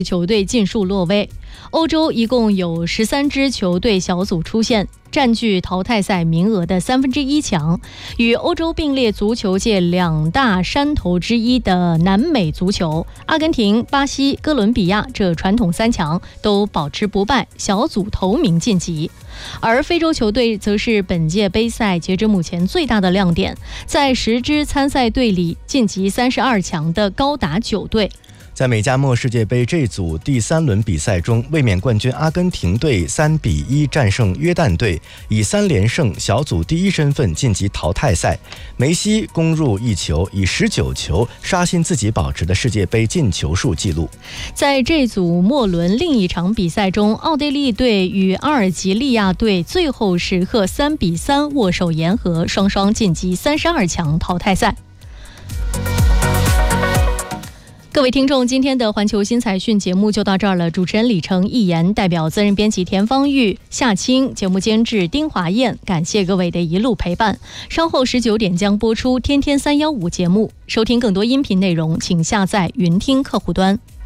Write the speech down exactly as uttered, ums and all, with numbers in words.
球队尽数落位。欧洲一共有十三支球队小组出现，占据淘汰赛名额的三分之一强。与欧洲并列足球界两大山头之一的南美足球，阿根廷、巴西、哥伦比亚这传统三强都保持不败，小组头名晋级。而非洲球队则是本届杯赛截至目前最大的亮点，在十支参赛队里晋级三十二强的高达九队。 在美加墨世界杯这组第三轮比赛中，卫冕冠军阿根廷队三比一战胜约旦队，以三连胜小组第一身份晋级淘汰赛。梅西攻入一球，以十九球刷新自己保持的世界杯进球数纪录。 在这组末轮另一场比赛中，奥地利队与阿尔及利亚队最后时刻三比三握手言和，双双晋级三十二强淘汰赛。各位听众，今天的环球新财讯节目就到这儿了。主持人李成、易言，代表责任编辑田方玉、夏青，节目监制丁华燕，感谢各位的一路陪伴。稍后十九点将播出《天天三幺五》节目，收听更多音频内容，请下载云听客户端。